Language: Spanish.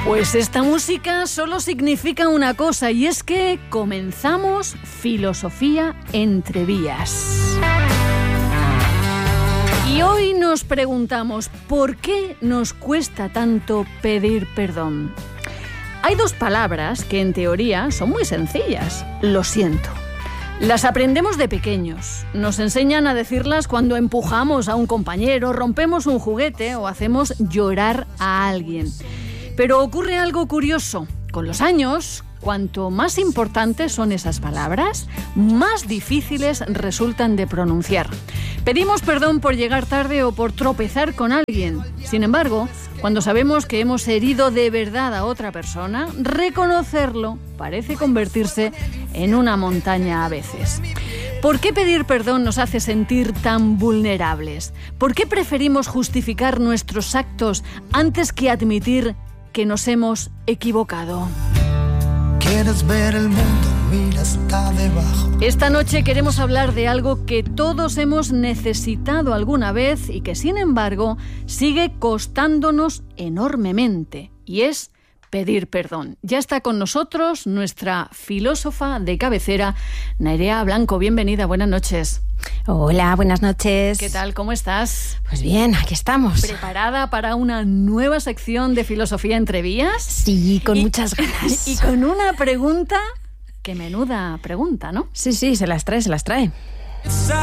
Pues esta música solo significa una cosa, y es que comenzamos Filosofía entre vías. Y hoy nos preguntamos, ¿por qué nos cuesta tanto pedir perdón? Hay dos palabras que en teoría son muy sencillas. Lo siento. Las aprendemos de pequeños. Nos enseñan a decirlas cuando empujamos a un compañero, rompemos un juguete o hacemos llorar a alguien. Pero ocurre algo curioso. Con los años, cuanto más importantes son esas palabras, más difíciles resultan de pronunciar. Pedimos perdón por llegar tarde o por tropezar con alguien. Sin embargo, cuando sabemos que hemos herido de verdad a otra persona, reconocerlo parece convertirse en una montaña a veces. ¿Por qué pedir perdón nos hace sentir tan vulnerables? ¿Por qué preferimos justificar nuestros actos antes que admitir que nos hemos equivocado? ¿Quieres ver el mundo? Mira, está debajo. Esta noche queremos hablar de algo que todos hemos necesitado alguna vez y que, sin embargo, sigue costándonos enormemente, y es pedir perdón. Ya está con nosotros nuestra filósofa de cabecera, Nerea Blanco. Bienvenida, buenas noches. Hola, buenas noches. ¿Qué tal? ¿Cómo estás? Pues bien, aquí estamos. ¿Preparada para una nueva sección de Filosofía entre vías? Sí, con muchas ganas. Y con una pregunta, que menuda pregunta, ¿no? Sí, se las trae.